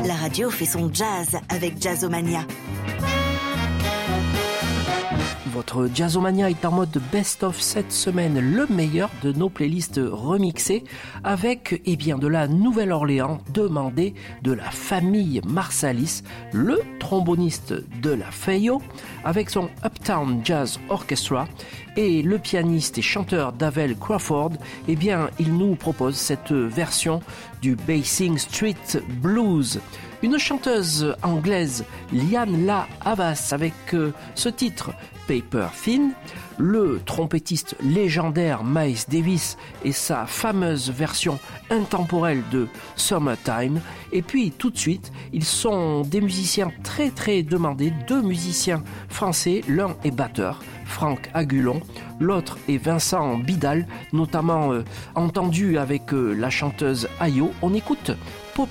La radio fait son jazz avec Jazzomania. Votre Jazzomania est en mode best-of cette semaine, le meilleur de nos playlists remixées avec de la Nouvelle-Orléans demandée de la famille Marsalis, le tromboniste de la Fayot, avec son Uptown Jazz Orchestra et le pianiste et chanteur Davel Crawford, il nous propose cette version du Basing Street Blues. Une chanteuse anglaise, Liane La Havas, avec ce titre Paper Thin, le trompettiste légendaire Miles Davis et sa fameuse version intemporelle de Summertime. Et puis tout de suite, ils sont des musiciens très très demandés, deux musiciens français, l'un est batteur, Franck Agulon, l'autre est Vincent Bidal, notamment entendu avec la chanteuse Ayo. On écoute